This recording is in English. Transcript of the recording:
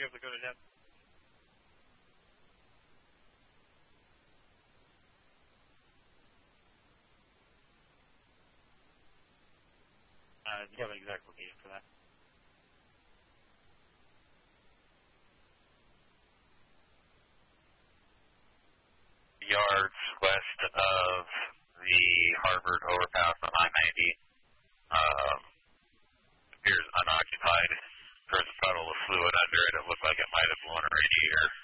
you able to go to depth? Do you have an exact location for that? Yards west of the Harvard overpass on I-90. Appears unoccupied. There's a puddle of fluid under it. It looked like it might have blown a radiator.